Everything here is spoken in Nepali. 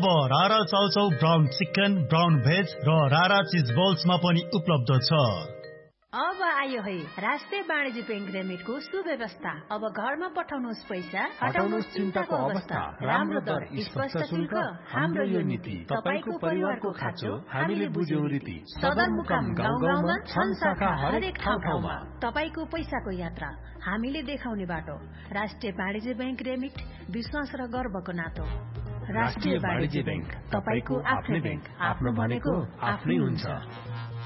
अब रारा chow chow brown chicken, brown veg र रारा चिज बल्समा पनि उपलब्ध छ। अब आयो है राष्ट्रिय वाणिज्य बैंक रेमिटको सुव्यवस्था। अब घरमा पठाउनुहोस् पैसा, हटाउनुहोस् चिन्ताको अवस्था। राम्रो दर, स्पष्ट शुल्क, हाम्रो यो नीति। तपाईको परिवारको खाँचो हामीले बुझ्यौं रीति। सदरमुकाम गाउँ-गाउँमा छन् शाखा हरेक ठाउँमा। तपाईको पैसाको यात्रा हामीले देखाउने बाटो। राष्ट्रिय वाणिज्य बैंक रेमिट, विश्वास र गर्वको नातो। राष्ट्रिय वाणिज्य बैंक, तपाईको आफ्नै बैंक। आफ्नो भनेको आफ्नै हुन्छ।